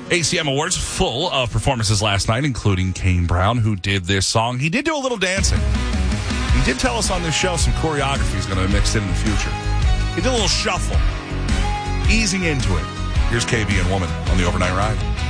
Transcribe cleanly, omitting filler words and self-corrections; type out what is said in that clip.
ACM Awards full of performances last night, including Kane Brown, who did this song. He did do a little dancing. He did tell us on this show some choreography is going to be mixed in the future. He did a little shuffle, easing into it. Here's KB and Woman on the Overnight Ride.